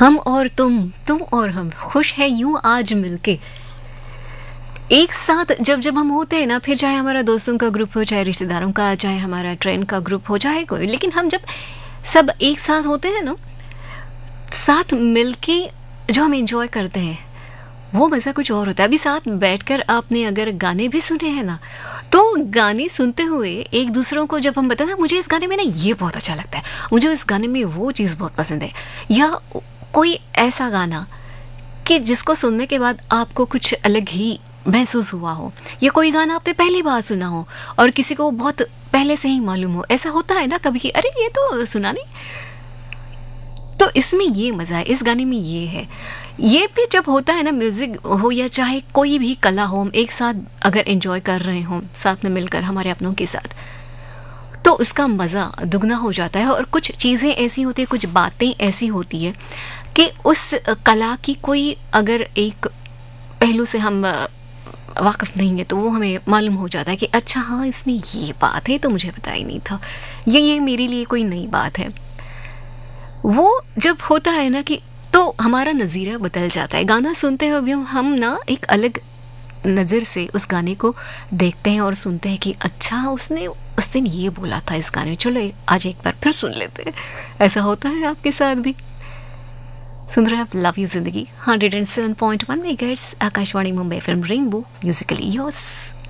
हम और तुम और हम खुश है यूं आज मिलके। एक साथ जब जब हम होते हैं ना, फिर चाहे हमारा दोस्तों का ग्रुप हो, चाहे रिश्तेदारों का, चाहे हमारा ट्रेन का ग्रुप हो, चाहे कोई, लेकिन हम जब सब एक साथ होते हैं ना, साथ मिलके जो हम एंजॉय करते हैं वो मज़ा कुछ और होता है। अभी साथ बैठकर आपने अगर गाने भी सुने हैं ना, तो गाने सुनते हुए एक दूसरों को जब हम बताते हैं ना, मुझे इस गाने में ना ये बहुत अच्छा लगता है, मुझे इस गाने में वो चीज़ बहुत पसंद है, या कोई ऐसा गाना कि जिसको सुनने के बाद आपको कुछ अलग ही महसूस हुआ हो, या कोई गाना आपने पहली बार सुना हो और किसी को बहुत पहले से ही मालूम हो। ऐसा होता है ना कभी कि अरे ये तो सुना नहीं। तो इसमें ये मज़ा है, इस गाने में ये है। ये भी जब होता है ना, म्यूज़िक हो या चाहे कोई भी कला हो, हम एक साथ अगर एंजॉय कर रहे हों साथ में मिलकर हमारे अपनों के साथ, तो उसका मज़ा दुगना हो जाता है। और कुछ चीज़ें ऐसी होती हैं, कुछ बातें ऐसी होती है कि उस कला की कोई अगर एक पहलू से हम वाकिफ़ नहीं है, तो वो हमें मालूम हो जाता है कि अच्छा हाँ, इसमें ये बात है, तो मुझे पता ही नहीं था, ये मेरे लिए कोई नई बात है। वो जब होता है ना कि तो हमारा नज़रिया बदल जाता है। गाना सुनते हुए हम ना एक अलग नज़र से उस गाने को देखते हैं और सुनते हैं कि अच्छा उसने उस दिन ये बोला था इस गाने में, चलो आज एक बार फिर सुन लेते हैं। ऐसा होता है आपके साथ भी? सुन रहे हैं आप लव यू जिंदगी 107.1 megahertz Akashvani Mumbai FM rainbow, Musically yours.